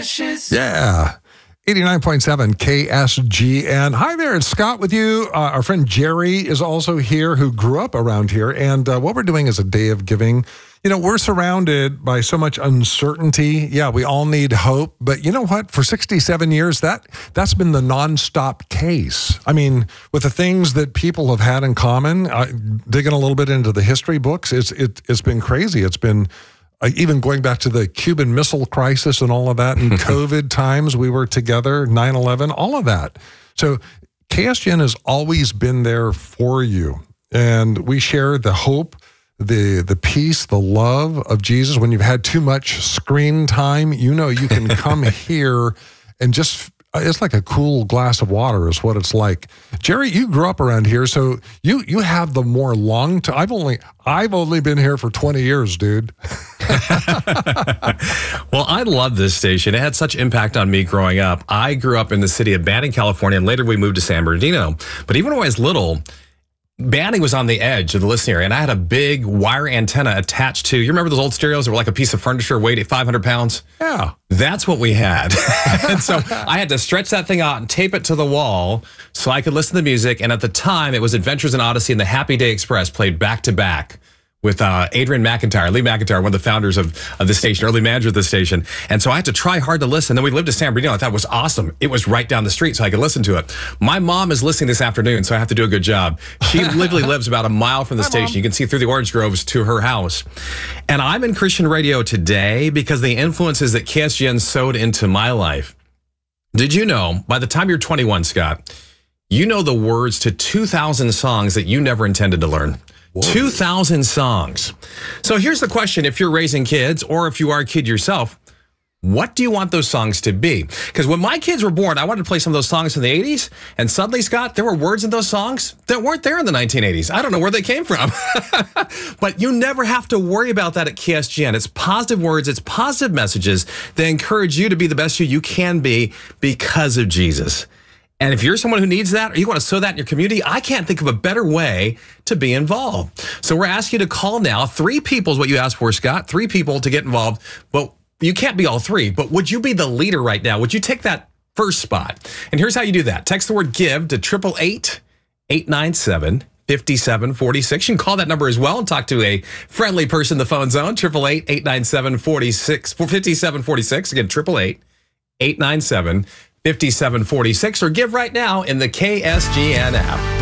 Precious. Yeah. 89.7 KSGN. Hi there, it's Scott with you. Our friend Jerry is also here, who grew up around here. And what we're doing is a day of giving. You know, we're surrounded by so much uncertainty. Yeah, we all need hope. But you know what? For 67 years, that's been the nonstop case. I mean, with the things that people have had in common, digging a little bit into the history books, it's been crazy. It's been even going back to the Cuban Missile Crisis and all of that, and COVID times we were together, 9/11, all of that. So KSGN has always been there for you. And we share the hope, the peace, the love of Jesus. When you've had too much screen time, you know you can come here and just, it's like a cool glass of water is what it's like. Jerry, you grew up around here, so you have the more long time. I've only been here for 20 years, dude. Well, I love this station. It had such impact on me growing up. I grew up in the city of Banning, California, and later we moved to San Bernardino. But even when I was little, Banning was on the edge of the listening area, and I had a big wire antenna attached to, you remember those old stereos that were like a piece of furniture, weighed 500 pounds? Yeah. That's what we had. And so I had to stretch that thing out and tape it to the wall so I could listen to the music. And at the time, it was Adventures in Odyssey and the Happy Day Express played back to back with Adrian McIntyre, Lee McIntyre, one of the founders of the station, early manager of the station. And so I had to try hard to listen. Then we lived in San Bernardino. I thought it was awesome. It was right down the street, so I could listen to it. My mom is listening this afternoon, so I have to do a good job. She literally lives about a mile from the station. Mom. You can see through the orange groves to her house. And I'm in Christian radio today because the influences that KSGN sowed into my life. Did you know, by the time you're 21, Scott, you know the words to 2,000 songs that you never intended to learn? Whoa. 2,000 songs. So here's the question, if you're raising kids or if you are a kid yourself, what do you want those songs to be? Because when my kids were born, I wanted to play some of those songs from the 80s. And suddenly, Scott, there were words in those songs that weren't there in the 1980s. I don't know where they came from. But you never have to worry about that at KSGN. It's positive words. It's positive messages that encourage you to be the best you can be because of Jesus. And if you're someone who needs that, or you want to sow that in your community, I can't think of a better way to be involved. So we're asking you to call now. 3 people is what you asked for, Scott. 3 people to get involved. But you can't be all 3. But would you be the leader right now? Would you take that first spot? And here's how you do that. Text the word GIVE to 888-897-5746. You can call that number as well and talk to a friendly person in the phone zone. 888-897-5746. Again, 888-897-5746, or give right now in the KSGN app.